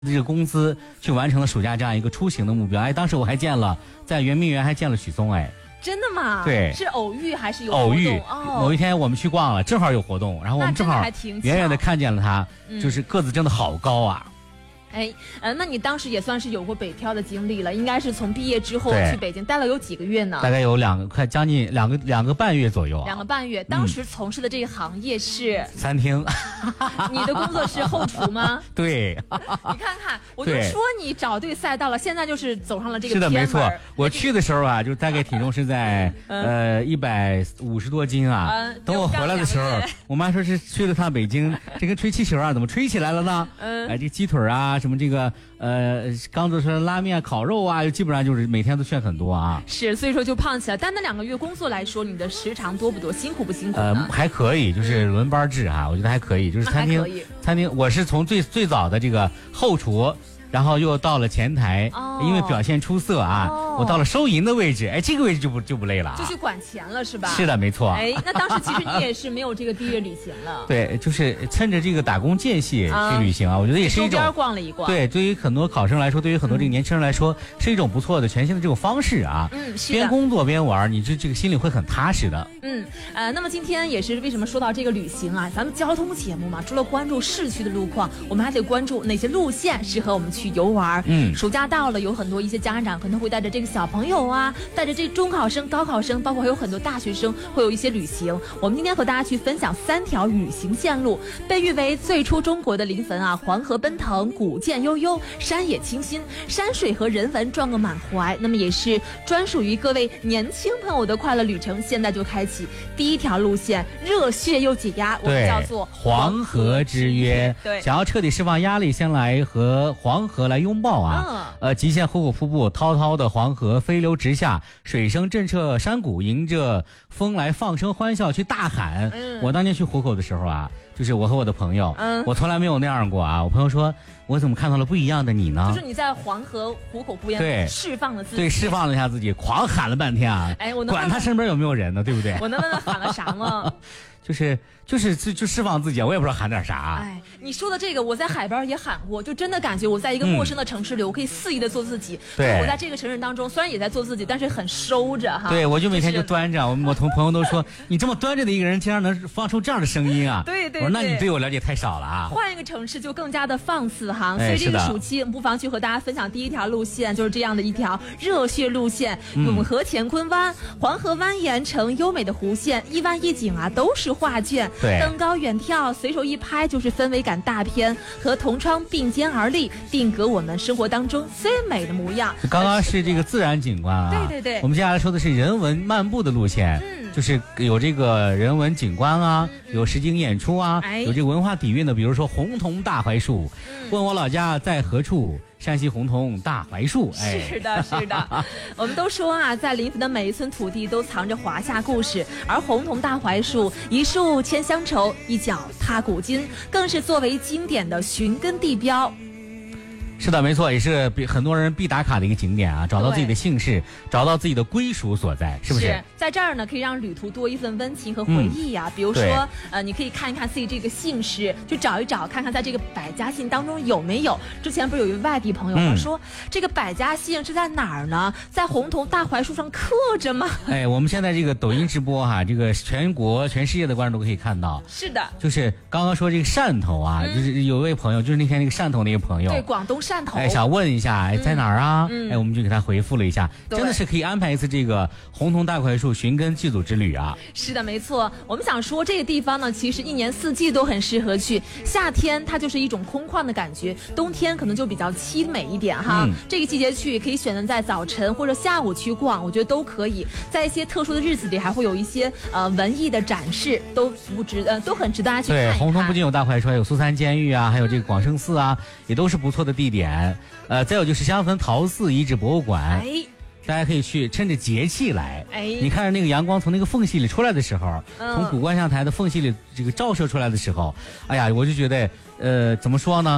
这个公司去完成了暑假这样一个出行的目标。哎，当时我还见了，在圆明园还见了许嵩。哎， 真的吗？ 对， 是偶遇还是有活动？ 偶遇。 哦， 某一天我们去逛了，正好有活动，然后我们正好远远的看见了他，就是个子真的好高啊。 哎，那你当时也算是有过北漂的经历了，应该是从毕业之后去北京待了有几个月呢？ 大概有快将近两个半月左右啊。 2个半月，当时从事的这个行业是餐厅。 你的工作是后厨吗？ 对。 你看看，我就说你找对赛道了，现在就是走上了这个偏门。 是的，没错。我去的时候啊，就大概体重是在150多斤啊。等我回来的时候，我妈说是去了趟北京，这跟吹气球啊，怎么吹起来了呢？哎，这鸡腿啊。什么这个刚做出来拉面烤肉啊，基本上就是每天都炫很多啊。 是，所以说就胖起来。但那2个月工作来说，你的时长多不多，辛苦不辛苦呢？ 还可以，就是轮班制啊，我觉得还可以。就是餐厅，我是从最早的这个后厨。然后又到了前台，因为表现出色啊，我到了收银的位置，哎，这个位置就不累了， 就去管钱了是吧？ 是的，没错。 哎，那当时其实你也是没有这个地域旅行了。 对，就是趁着这个打工间隙去旅行啊，我觉得也是一种。 周边逛了一逛。 对，对于很多考生来说，对于很多这个年轻人来说，是一种不错的全新的这种方式啊。 是的。 边工作边玩，你这个心里会很踏实的。 那么今天也是为什么说到这个旅行啊？咱们交通节目嘛，除了关注市区的路况，我们还得关注哪些路线适合我们去游玩。暑假到了，有很多一些家长可能会带着这个小朋友啊，带着这中考生、高考生，包括还有很多大学生，会有一些旅行。我们今天和大家去分享3条旅行线路，被誉为最初中国的临汾啊，黄河奔腾，古涧悠悠，山野清新，山水和人文撞个满怀。那么也是专属于各位年轻朋友的快乐旅程。现在就开启第1条路线，热血又解压，我们叫做黄河之约。 对， 想要彻底释放压力，先来和黄河来拥抱啊。极限虎口瀑布，滔滔的黄河飞流直下，水声震彻山谷，迎着风来放声欢笑去大喊。我当年去虎口的时候啊，就是我和我的朋友，我从来没有那样过啊。我朋友说，我怎么看到了不一样的你呢？ 就是你在黄河虎口湖边释放了自己， 对，释放了一下自己，狂喊了半天啊。 哎，我管他身边有没有人呢，对不对？ 我能问问喊了啥吗？ 就释放自己，我也不知道喊点啥。 哎，你说的这个，我在海边也喊过，就真的感觉我在一个陌生的城市里，我可以肆意的做自己。 对， 我在这个城市当中，虽然也在做自己，但是很收着哈。 对，我就每天就端着，我同朋友都说，你这么端着的一个人，竟然能放出这样的声音啊！ 对， 我说那你对我了解太少了啊。 换一个城市就更加的放肆哈。所以这个暑期，不妨去和大家分享第1条路线，就是这样的一条热血路线：永和乾坤湾，黄河蜿蜒成优美的弧线，一湾一景啊，都是画卷。登高远眺，随手一拍就是氛围感大片，和同窗并肩而立，定格我们生活当中最美的模样。 刚刚是这个自然景观啊， 对， 我们接下来说的是人文漫步的路线，就是有这个人文景观啊，有实景演出啊，有这个文化底蕴的，比如说洪桐大槐树，问我老家在何处？山西洪桐大槐树。 是的，我们都说啊，在临汾的每一寸土地都藏着华夏故事，而洪桐大槐树一树牵乡愁，一脚踏古今，更是作为经典的寻根地标。 是的，没错，也是很多人必打卡的一个景点啊，找到自己的姓氏，找到自己的归属所在，是不是？ 在这儿呢，可以让旅途多一份温情和回忆啊。比如说，你可以看一看自己这个姓氏，去找一找，看看在这个百家姓当中有没有。之前不是有一位外地朋友说，这个百家姓是在哪儿呢？在洪桐大槐树上刻着吗？ 哎，我们现在这个抖音直播哈，这个全国全世界的观众都可以看到。 是的， 就是刚刚说这个汕头啊，就是有一位朋友，就是那天那个汕头那个朋友， 对，广东汕头， 哎，想问一下，哎，在哪儿啊？哎，我们就给他回复了一下，真的是可以安排一次这个洪桐大槐树寻根祭祖之旅啊。 是的，没错。我们想说这个地方呢，其实一年4季都很适合去。夏天它就是一种空旷的感觉，冬天可能就比较凄美一点哈。这个季节去可以选择在早晨或者下午去逛，我觉得都可以。在一些特殊的日子里，还会有一些文艺的展示，都很值得大家去看一看。 对，洪桐不仅有大槐树，还有苏三监狱啊，还有这个广胜寺啊，也都是不错的地点。再有就是香汾陶寺遗址博物馆，大家可以去趁着节气来。你看着那个阳光从那个缝隙里出来的时候，从古观象台的缝隙里这个照射出来的时候，哎呀，我就觉得怎么说呢，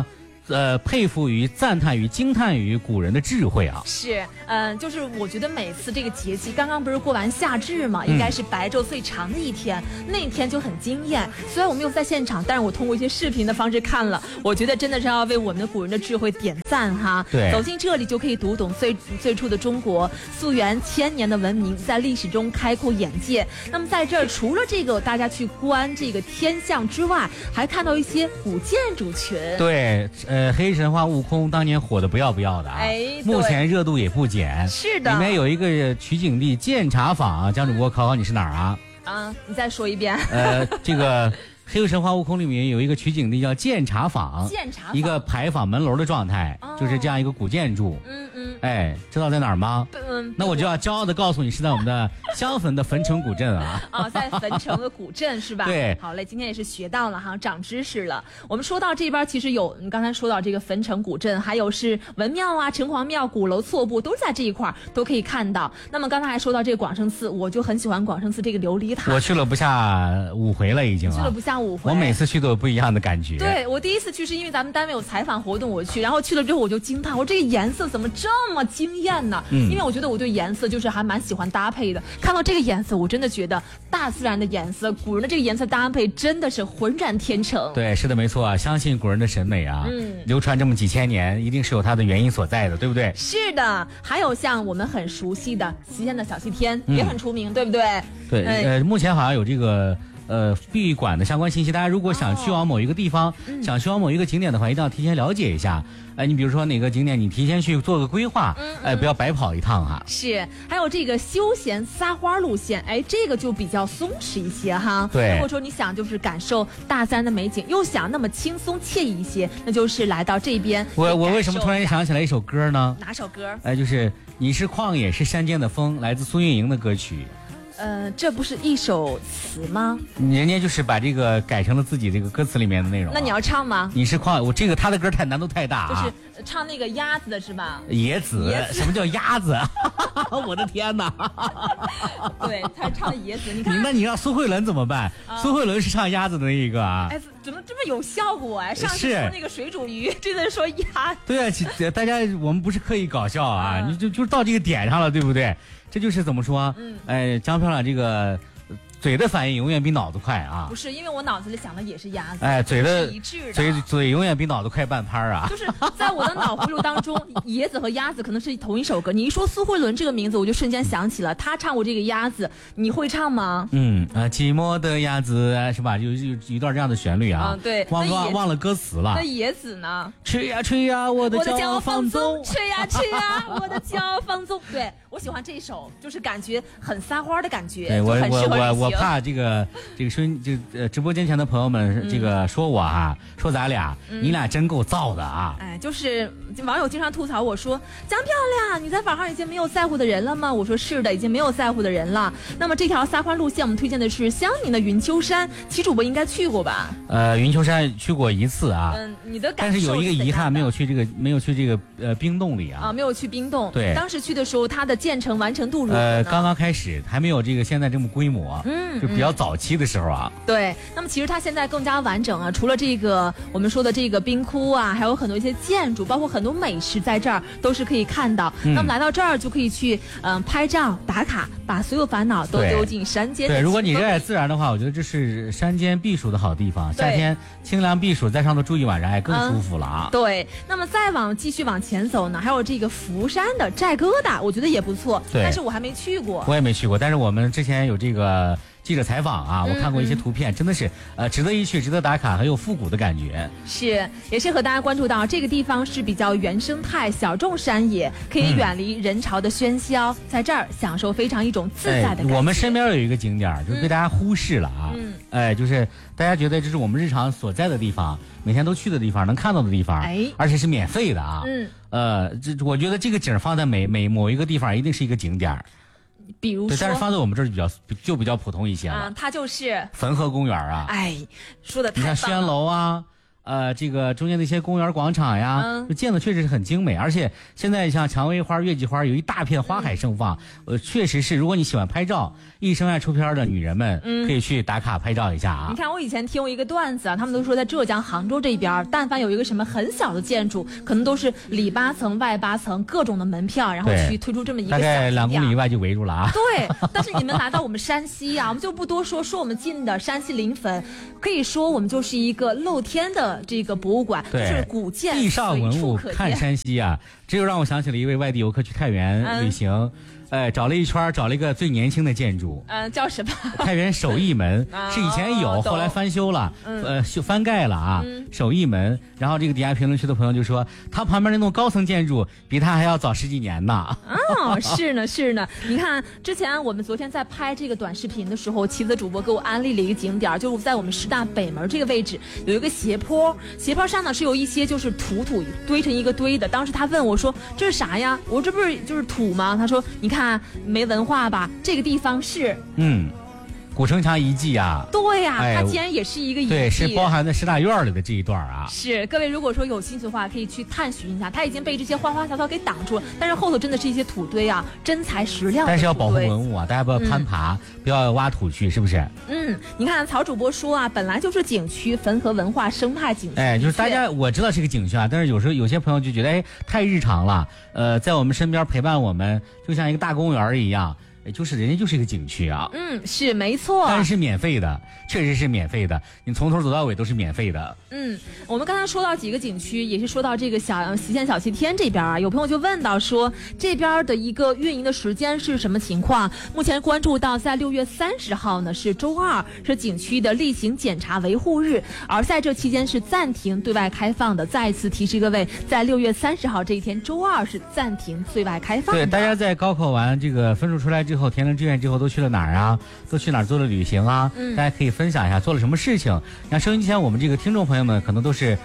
佩服于、赞叹于、惊叹于古人的智慧啊。 是，就是我觉得每次这个节气，刚刚不是过完夏至嘛，应该是白昼最长的一天，那一天就很惊艳。虽然我没有在现场，但是我通过一些视频的方式看了，我觉得真的是要为我们的古人的智慧点赞哈。 对， 走进这里就可以读懂最初的中国，溯源千年的文明，在历史中开阔眼界。那么在这儿，除了这个大家去观这个天象之外，还看到一些古建筑群。 对，黑神话悟空当年火的不要不要的啊，目前热度也不减。 是的， 里面有一个取景地鉴茶坊，江主播考考你是哪儿啊？ 你再说一遍。 这个黑神话悟空里面有一个取景地叫鉴茶坊，一个牌坊门楼的状态，就是这样一个古建筑。哎，知道在哪儿吗？那我就要骄傲的告诉你，是在我们的襄汾的汾城古镇啊。 在汾城的古镇是吧？ 对， 好嘞，今天也是学到了哈，长知识了。我们说到这边，其实有你刚才说到这个汾城古镇，还有是文庙啊、城隍庙、鼓楼错部，都是在这一块都可以看到。那么刚才还说到这个广胜寺，我就很喜欢广胜寺这个琉璃塔。 我去了不下5回了，已经。 去了不下5回。 我每次去都有不一样的感觉。 对，我第一次去是因为咱们单位有采访活动，我去，然后去了之后我就惊叹，我这个颜色怎么这么惊艳呢？因为我觉得我对颜色就是还蛮喜欢搭配的。看到这个颜色，我真的觉得大自然的颜色，古人的这个颜色搭配真的是浑然天成。 对，是的，没错啊，相信古人的审美啊，流传这么几千年，一定是有它的原因所在的，对不对？ 是的，还有像我们很熟悉的西安的小西天，也很出名，对不对？ 对，目前好像有这个闭馆的相关信息，大家如果想去往某一个地方，想去往某一个景点的话，一定要提前了解一下。你比如说哪个景点，你提前去做个规划，不要白跑一趟哈。 是，还有这个休闲撒花路线，这个就比较松弛一些哈。 对， 如果说你想就是感受大自然的美景，又想那么轻松惬意一些，那就是来到这边。 我为什么突然想起来一首歌呢？ 哪首歌？ 就是你是旷野是山间的风，来自苏运莹的歌曲。 这不是一首词吗？ 人家就是把这个改成了自己这个歌词里面的内容。 那你要唱吗？ 你是我这个他的歌难度太大啊。 就是唱那个鸭子的是吧？ 野子，什么叫鸭子？我的天哪！ 对，他是唱的野子。你看， 那你让苏慧伦怎么办？苏慧伦是唱鸭子的那一个啊。 怎么这么有效果啊？上次说那个水煮鱼，这次说鸭。 对啊，大家我们不是刻意搞笑啊，你就到这个点上了，对不对？这就是怎么说？江漂亮这个嘴的反应永远比脑子快啊！ 不是，因为我脑子里想的也是鸭子。 嘴的一致的， 嘴永远比脑子快半拍啊！ 就是在我的脑回路当中，野子和鸭子可能是同一首歌。你一说苏慧伦这个名字，我就瞬间想起了她唱过这个鸭子，你会唱吗？ 寂寞的鸭子是吧？有一段这样的旋律啊。 对， 忘了歌词了。 那野子呢？ 吹呀吹呀，我的骄傲放纵， 吹呀吹呀，我的骄傲放纵。对，我喜欢这首，就是感觉很撒花的感觉， 对， 很适合旅行。 我怕这个直播间前的朋友们这个说我说咱俩，你俩真够燥的啊！ 就是网友经常吐槽我说，江漂亮，你在网上已经没有在乎的人了吗？我说是的，已经没有在乎的人了。那么这条撒花路线，我们推荐的是襄宁的云丘山，齐主播应该去过吧？ 云丘山去过一次啊。 你的感受？ 但是有一个遗憾，没有去这个冰洞里啊。 没有去冰洞。 对， 当时去的时候，它的建成完成度如何呢？ 刚刚开始，还没有这个现在这么规模。就比较早期的时候啊。 对，那么其实它现在更加完整啊，除了这个我们说的这个冰窟啊，还有很多一些建筑，包括很多美食在这儿都是可以看到。那么来到这儿就可以去拍照打卡，把所有烦恼都丢进山间。 对，如果你热爱自然的话，我觉得这是山间避暑的好地方。夏天清凉避暑，在上头住一晚上还更舒服了啊。 对，那么继续往前走呢，还有这个福山的寨疙瘩，我觉得也不错。 对， 但是我还没去过。 我也没去过，但是我们之前有这个记者采访啊，我看过一些图片，真的是值得一去，值得打卡，很有复古的感觉。 是，也是和大家关注到这个地方是比较原生态、小众山野，可以远离人潮的喧嚣，在这儿享受非常一种自在的感觉。 我们身边有一个景点，就是被大家忽视了啊。就是大家觉得这是我们日常所在的地方，每天都去的地方，能看到的地方，而且是免费的啊。我觉得这个景放在某一个地方，一定是一个景点。 比如说， 但是放在我们这儿比较普通一些了。 它就是汾河公园啊。 说的太棒了。 你看宣楼啊， 这个中间的一些公园广场呀，就建的确实是很精美，而且现在像蔷薇花、月季花有一大片花海盛放，确实是如果你喜欢拍照，一生爱出片的女人们可以去打卡拍照一下啊。 你看我以前听过一个段子啊，他们都说在浙江杭州这边，但凡有一个什么很小的建筑，可能都是里8层外8层各种的门票，然后去推出这么一个小景点， 大概2公里以外就围住了啊。 对，但是你们来到我们山西啊，我们就不多说，说我们近的山西临汾，可以说我们就是一个露天的这个博物馆，就是古建地上文物看山西啊，这就让我想起了一位外地游客去太原旅行。找了一圈，找了一个最年轻的建筑， 叫什么？ 太原首义门，是以前有，后来翻修了，翻盖了啊，首义门。然后这个底下评论区的朋友就说，他旁边那栋高层建筑比他还要早10几年呢。 是呢是呢。你看，之前我们昨天在拍这个短视频的时候，棋子主播给我安利了一个景点，就是在我们师大北门这个位置有一个斜坡，斜坡上呢是有一些就是土堆成一个堆的。当时他问我说这是啥呀？我说这不是就是土吗？他说你看。没文化吧？这个地方是古城墙遗迹啊。 对呀，它竟然也是一个遗迹， 对，是包含在师大院里的这一段啊。 是，各位如果说有兴趣的话，可以去探寻一下。它已经被这些花花草草给挡住了，但是后头真的是一些土堆啊，真材实料。 但是要保护文物啊，大家不要攀爬，不要挖土去，是不是？ 你看曹主播说啊，本来就是景区，汾河文化生态景区。 就是大家我知道是个景区啊，但是有时候有些朋友就觉得太日常了，在我们身边陪伴我们，就像一个大公园一样。就是人家就是一个景区啊， 是没错， 但是免费的，确实是免费的，你从头走到尾都是免费的。 我们刚才说到几个景区，也是说到这个隰县小七天这边啊，有朋友就问到说这边的一个运营的时间是什么情况？目前关注到在6月30号呢是周二，是景区的例行检查维护日，而在这期间是暂停对外开放的。再一次提示各位，在6月30号这一天周二是暂停对外开放的。 对，大家在高考完这个分数出来之后，填了志愿之后都去了哪儿啊？都去哪儿做了旅行啊？大家可以分享一下做了什么事情。像收音机前我们这个听众朋友们可能都是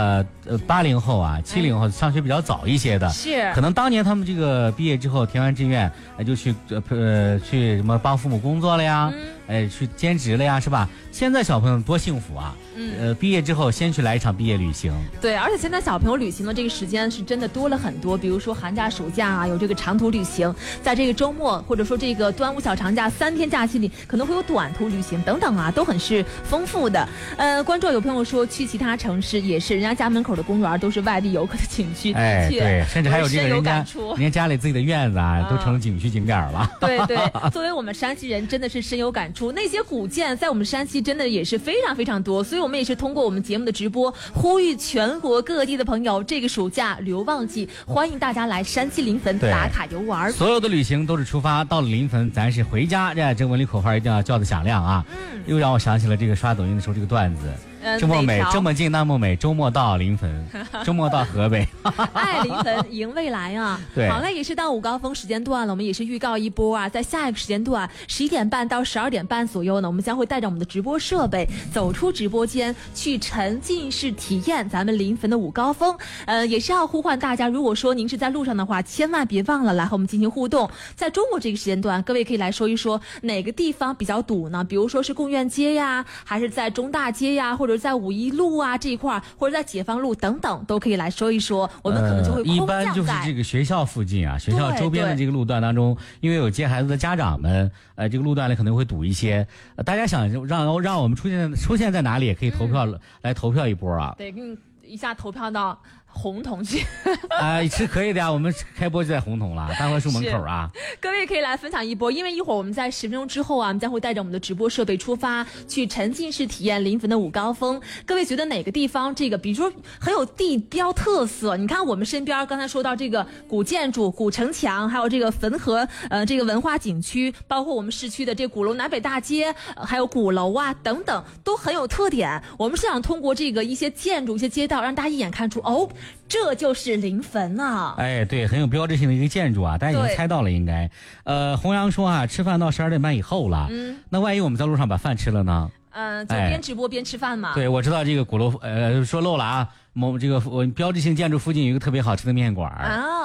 80后啊70后，上学比较早一些的， 是可能当年他们这个毕业之后填完志愿就去什么帮父母工作了呀，去兼职了呀，是吧？现在小朋友多幸福啊！毕业之后先去来一场毕业旅行。 对，而且现在小朋友旅行的这个时间是真的多了很多，比如说寒假、暑假啊，有这个长途旅行，在这个周末或者说这个端午小长假3天假期里，可能会有短途旅行等等啊，都很是丰富的。观众有朋友说去其他城市也是，人家家门口的公园都是外地游客的景区， 对，甚至还有这个人家家里自己的院子啊，都成了景区景点了。 对，作为我们山西人，真的是深有感触。那些古建在我们山西真的也是非常非常多，所以我们也是通过我们节目的直播，呼吁全国各地的朋友，这个暑假旅游旺季，欢迎大家来山西临汾打卡游玩。 所有的旅行都是出发，到了临汾咱是回家，这文旅口号一定要叫得响亮啊！又让我想起了这个刷抖音的时候这个段子。这么美，这么近，那么美。周末到临汾，周末到河北， 爱临汾迎未来啊！ 对， 好了，也是到午高峰时间段了，我们也是预告一波啊，在下一个时间段11点半到12点半左右呢，我们将会带着我们的直播设备走出直播间，去沉浸式体验咱们临汾的午高峰。也是要呼唤大家，如果说您是在路上的话，千万别忘了来和我们进行互动。在中午这个时间段，各位可以来说一说哪个地方比较堵呢？比如说是贡院街呀，还是在中大街呀，或者在5一路啊这一块，或者在解放路等等，都可以来说一说。我们可能就会一般就是这个学校附近啊，学校周边的这个路段当中，因为有接孩子的家长们，这个路段里可能会堵一些。大家想让我们出现在哪里，也可以投票来投票一波啊。 对，给你一下投票到红桐去是可以的呀，我们开播就在红桐了，大槐树门口啊。 各位可以来分享一波，因为一会儿我们在10分钟之后啊，我们将会带着我们的直播设备出发，去沉浸式体验临汾的午高峰。各位觉得哪个地方这个比如说很有地标特色？你看我们身边刚才说到这个古建筑、古城墙，还有这个汾河这个文化景区，包括我们市区的这个鼓楼南北大街，还有鼓楼啊等等，都很有特点。我们是想通过这个一些建筑、一些街道，让大家一眼看出这就是临汾啊！ 对，很有标志性的一个建筑啊，大家已经猜到了应该。弘扬说啊，吃饭到12点半以后了。那万一我们在路上把饭吃了呢？ 就边直播边吃饭嘛。 对，我知道这个鼓楼说漏了啊。这个标志性建筑附近有一个特别好吃的面馆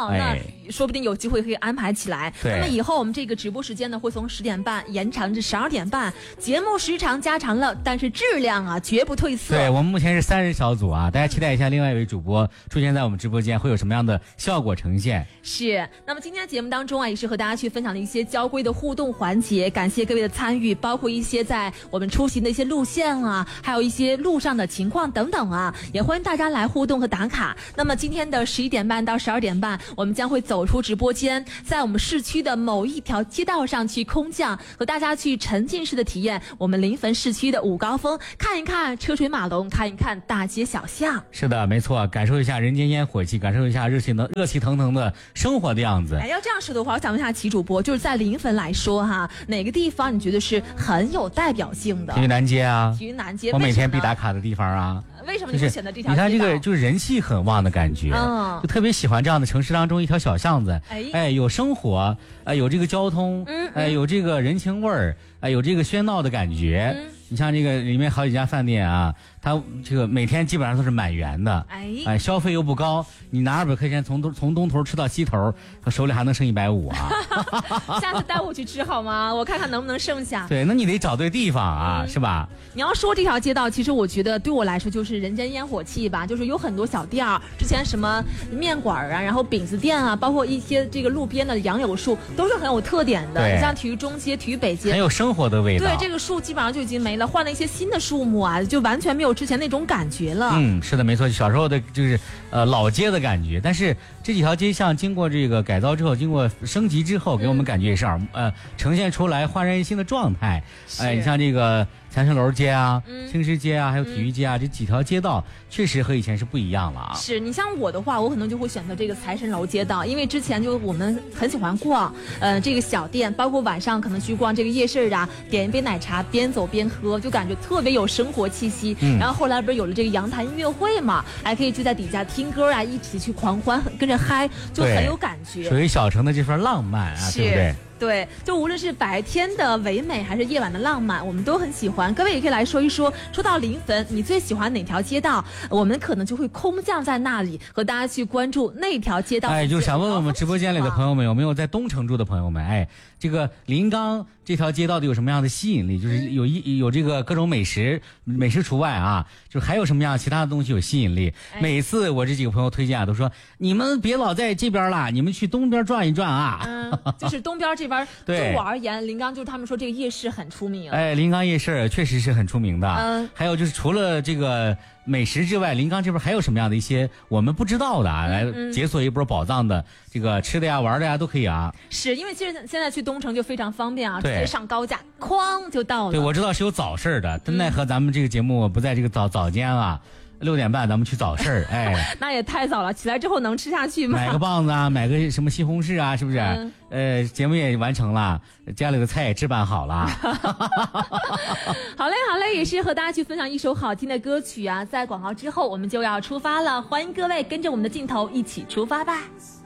那说不定有机会可以安排起来。那么以后我们这个直播时间呢，会从10点半延长至12点半，节目时长加长了，但是质量啊绝不褪色。 对，我们目前是3人小组啊，大家期待一下另外一位主播出现在我们直播间会有什么样的效果呈现。 是，那么今天节目当中啊，也是和大家去分享了一些交规的互动环节，感谢各位的参与，包括一些在我们出行的一些路线啊，还有一些路上的情况等等啊，也欢迎大家来互动和打卡。那么今天的11点半到12点半，我们将会走出直播间，在我们市区的某一条街道上去空降，和大家去沉浸式的体验我们临汾市区的午高峰，看一看车水马龙，看一看大街小巷。 是的，没错，感受一下人间烟火气，感受一下热气腾腾的生活的样子。 要这样说的话，我想问一下齐主播，就是在临汾来说哈，哪个地方你觉得是很有代表性的？ 体育南街啊， 体育南街， 我每天必打卡的地方啊。 为什么你会选择这条街道？ 你看这个就是人气很旺的感觉，就特别喜欢这样的城市当中一条小巷子，有生活，有这个交通，有这个人情味儿，有这个喧闹的感觉。你像这个里面好几家饭店啊，它这个每天基本上都是满员的，消费又不高，你拿200块钱从东头吃到西头，手里还能剩150啊。 下次带我去吃好吗？我看看能不能剩下。 对，那你得找对地方啊，是吧？ 你要说这条街道，其实我觉得对我来说就是人间烟火气吧，就是有很多小店儿，之前什么面馆啊，然后饼子店啊，包括一些这个路边的杨柳树，都是很有特点的。你像体育中街、体育北街， 很有生活的味道。 对，这个树基本上就已经没了，换了一些新的树木啊，就完全没有之前那种感觉了。 是的，没错，小时候的就是老街的感觉。但是这几条街巷经过这个改造之后，经过升级之后，给我们感觉也是呈现出来焕然一新的状态。你像这个财神楼街啊、青石街啊，还有体育街啊，这几条街道确实和以前是不一样了啊。 是你像我的话，我可能就会选择这个财神楼街道，因为之前就我们很喜欢逛，这个小店，包括晚上可能去逛这个夜市啊，点一杯奶茶，边走边喝，就感觉特别有生活气息。然后后来不是有了这个阳台音乐会嘛，还可以就在底下听歌啊，一起去狂欢，跟着嗨，就很有感觉。 属于小城的这份浪漫啊，对不对？ 对，就无论是白天的唯美还是夜晚的浪漫，我们都很喜欢。各位也可以来说一说，说到临汾，你最喜欢哪条街道？我们可能就会空降在那里，和大家去关注那条街道。 就想问问我们直播间里的朋友们，有没有在东城住的朋友们？这个临港这条街到底有什么样的吸引力？就是有这个各种美食除外啊，就是还有什么样其他的东西有吸引力？每次我这几个朋友推荐都说，你们别老在这边了，你们去东边转一转啊。 就是东边这边，对我而言，临港就是他们说这个夜市很出名。 临港夜市确实是很出名的。还有就是除了这个美食之外，临港这边还有什么样的一些我们不知道的啊？来解锁一波宝藏的，这个吃的呀、玩的呀都可以啊。 是因为其实现在去东城就非常方便啊，直接上高架，哐就到了。 对，我知道是有早市的，但奈何咱们这个节目不在这个早间啊。6点半咱们去早市， 那也太早了，起来之后能吃下去吗？ 买个棒子啊，买个什么西红柿啊，是不是？节目也完成了，家里的菜也置办好了。 好嘞，也是和大家去分享一首好听的歌曲啊。在广告之后，我们就要出发了，欢迎各位跟着我们的镜头一起出发吧。